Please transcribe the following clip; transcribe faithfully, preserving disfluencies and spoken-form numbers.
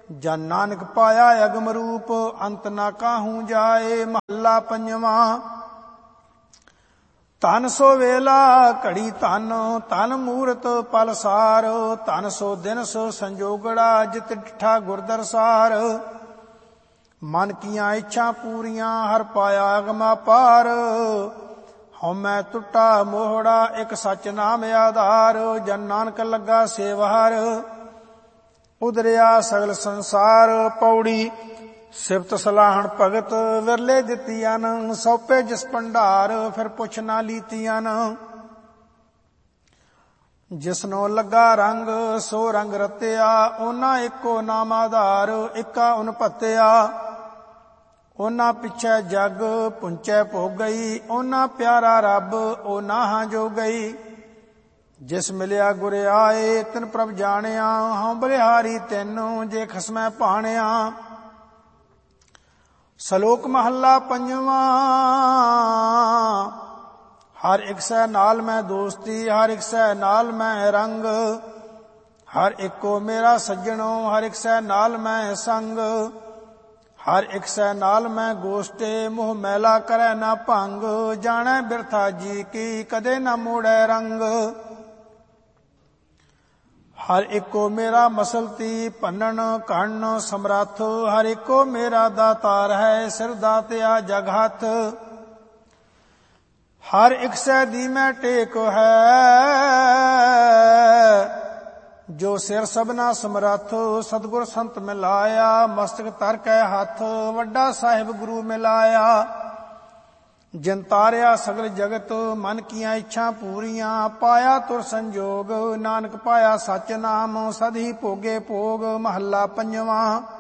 ਜਨ ਨਾਨਕ ਪਾਇਆ ਅਗਮ ਰੂਪ, ਅੰਤ ਨਾ ਕਾਹੂ ਜਾਏ। ਮਹੱਲਾ ਪੰਜਵਾਂ। ਧਨ ਸੋ ਵੇਲਾ ਘੜੀ ਧਨ, ਧਨ ਮੂਰਤ ਪਲ ਸਾਰ, ਧਨ ਸੋ ਦਿਨ ਸੋ ਸੰਜੋਗੜਾ, ਜਿਤ ਡਿਠਾ ਗੁਰਦਰਸਾਰ। ਮਨ ਕੀਆਂ ਇੱਛਾ ਪੂਰੀਆਂ, ਹਰ ਪਾਇਆ ਅਗਮਾ ਪਾਰ। ਹਉਮੈ ਟੁੱਟਾ ਮੋਹੜਾ, ਇੱਕ ਸੱਚ ਨਾਮ ਆਧਾਰ। ਜਨ ਨਾਨਕ ਲੱਗਾ ਸੇਵਹਰ, ਉਦਰਿਆ ਸਗਲ ਸੰਸਾਰ। ਪੌੜੀ। ਸਿਫਤ ਸਲਾਹਣ ਭਗਤ, ਵਿਰਲੇ ਦਿੱਤੀਆਂ ਨ, ਸੌਪੇ ਜਿਸ ਭੰਡਾਰ, ਫਿਰ ਪੁੱਛ ਨਾ ਲੀਤੀਆਂ ਨ। ਜਿਸਨੋ ਲੱਗਾ ਰੰਗ, ਸੋ ਰੰਗ ਰਤਿਆ, ਉਹਨਾਂ ਇੱਕੋ ਨਾਮ ਆਧਾਰ। ਇੱਕਾ ਉਨ ਭੱਤਿਆ, ਉਹਨਾਂ ਪਿੱਛੇ ਜਗ ਪੁੰਚੈ ਭੋਗ ਗਈ। ਉਹਨਾਂ ਪਿਆਰਾ ਰੱਬ, ਉਹ ਨਾਹਾਂ ਜੋ ਗਈ। ਜਿਸ ਮਿਲਿਆ ਗੁਰ ਆਏ, ਤਿਨ ਪ੍ਰਭ ਜਾਣਿਆ। ਹਉ ਬਲਿਹਾਰੀ ਤੈਨੂੰ, ਜੇ ਖਸਮੈ ਭਾਣਿਆ। ਸਲੋਕ ਮਹੱਲਾ ਪੰਜਵਾਂ। ਹਰ ਇੱਕ ਸੈ ਨਾਲ ਮੈਂ ਦੋਸਤੀ, ਹਰ ਇੱਕ ਸੈ ਨਾਲ ਮੈਂ ਰੰਗ। ਹਰ ਇੱਕੋ ਮੇਰਾ ਸੱਜਣੋ, ਹਰ ਇੱਕ ਸੈ ਨਾਲ ਮੈਂ ਸੰਗ। ਹਰ ਇੱਕ ਸੈ ਨਾਲ ਮੈਂ ਗੋਸ਼ਟੇ, ਮੋਹ ਮੈਲਾ ਕਰੈ ਨਾ ਭੰਗ। ਜਾਣੈ ਬਿਰਥਾ ਜੀ ਕੀ, ਕਦੇ ਨਾ ਮੋੜੈ ਰੰਗ। ਹਰ ਇੱਕੋ ਮੇਰਾ ਮਸਲਤੀ, ਭੰਨਣ ਘੜਨ ਸਮਰੱਥ। ਹਰ ਇੱਕੋ ਮੇਰਾ ਦਾਤਾਰ ਹੈ, ਸਿਰ ਦਾਤਿਆ ਜਗ ਹੱਥ। ਹਰ ਇੱਕ ਸੈ ਦੀ ਮੈਂ ਟੇਕ ਹੈ, ਜੋ ਸਿਰ ਸਭਨਾ ਸਮਰੱਥ। ਸਤਿਗੁਰ ਸੰਤ ਮਿਲਾਇਆ, ਮਸਤਕ ਧਰ ਕੈ ਹੱਥ। ਵੱਡਾ ਸਾਹਿਬ ਗੁਰੂ ਮਿਲਾਇਆ, ਜਿਨ ਤਾਰਿਆ ਸਗਲ ਜਗਤ। ਮਨ ਕੀਆਂ ਇੱਛਾ ਪੂਰੀਆਂ, ਪਾਇਆ ਤੁਰ ਸੰਜੋਗ। ਨਾਨਕ ਪਾਇਆ ਸੱਚ ਨਾਮ, ਸਦ ਹੀ ਭੋਗੇ ਭੋਗ। ਮਹੱਲਾ ਪੰਜਵਾਂ।